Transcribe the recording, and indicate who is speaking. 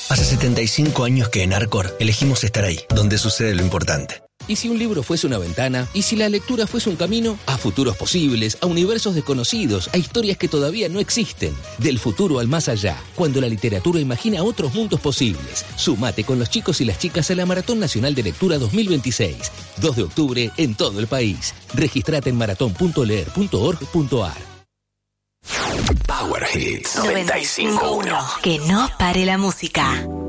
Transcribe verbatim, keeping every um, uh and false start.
Speaker 1: Hace setenta y cinco años que en Arcor elegimos estar ahí, donde sucede lo importante.
Speaker 2: ¿Y si un libro fuese una ventana? ¿Y si la lectura fuese un camino? A futuros posibles, a universos desconocidos, a historias que todavía no existen. Del futuro al más allá, cuando la literatura imagina otros mundos posibles. Sumate con los chicos y las chicas a la Maratón Nacional de Lectura dos mil veintiséis. dos de octubre en todo el país. Registrate en maratón punto leer punto org punto ar.
Speaker 3: Power Hits noventa y cinco punto uno.
Speaker 4: Que no pare la música.